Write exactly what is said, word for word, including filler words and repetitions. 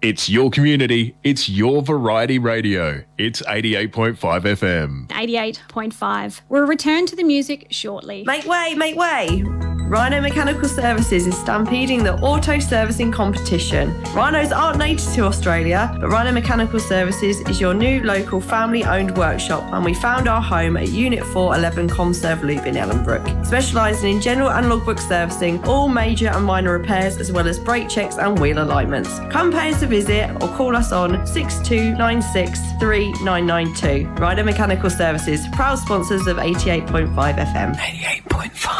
It's your community. It's your variety radio. It's eighty-eight point five F M. eighty-eight point five. We'll return to the music shortly. Make way, make way. Rhino Mechanical Services is stampeding the auto servicing competition. Rhinos aren't native to Australia, but Rhino Mechanical Services is your new local family-owned workshop, and we found our home at Unit four eleven Comserve Loop in Ellenbrook, specialising in general and logbook servicing, all major and minor repairs, as well as brake checks and wheel alignments. Come pay us a visit or call us on six two nine six, three nine nine two. Rhino Mechanical Services, proud sponsors of eighty-eight point five F M. eighty-eight point five.